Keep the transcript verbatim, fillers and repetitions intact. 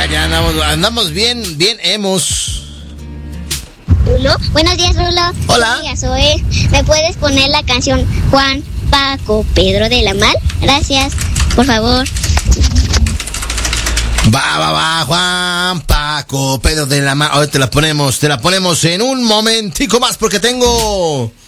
ya, ya andamos, andamos bien, bien hemos. Rulo, buenos días, Rulo. Hola. Soy Zoe. ¿Me puedes poner la canción Juan, Paco, Pedro de la Mal? Gracias, por favor. Va, va, va, Juan, Paco, Pedro de la Mal. Ahora te la ponemos, te la ponemos en un momentico más porque tengo